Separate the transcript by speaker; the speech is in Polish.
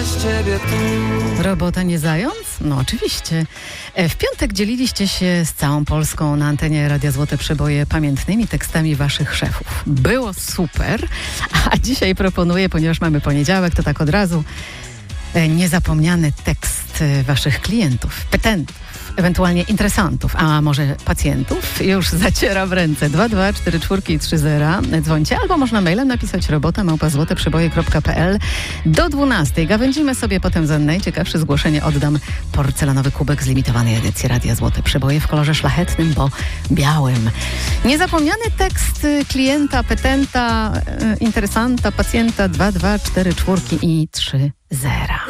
Speaker 1: bez ciebie tu.
Speaker 2: Robota nie zając? No oczywiście. W piątek dzieliliście się z całą Polską na antenie Radia Złote Przeboje pamiętnymi tekstami waszych szefów. Było super, a dzisiaj proponuję, ponieważ mamy poniedziałek, to tak od razu niezapomniany tekst waszych klientów, petentów, ewentualnie interesantów, a może pacjentów, już zaciera w ręce 2244330. Dzwońcie, albo można mailem napisać robota@złoteprzeboje.pl do 12. Gawędzimy sobie potem za najciekawsze zgłoszenie. Oddam porcelanowy kubek z limitowanej edycji Radia Złote Przeboje w kolorze szlachetnym, bo białym. Niezapomniany tekst klienta, petenta, interesanta, pacjenta 224 i 30.